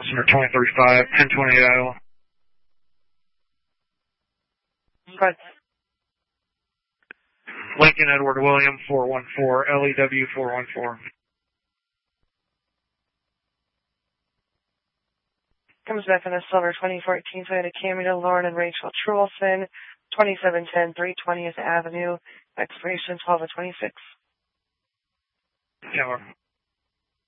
Center 235, 1028 Iowa. Good. Lincoln Edward William 414, LEW 414. Comes back on the silver 2014 Toyota Camry to Lauren and Rachel Truelson, 2710 320th Avenue, expiration 12 of 26. Yeah,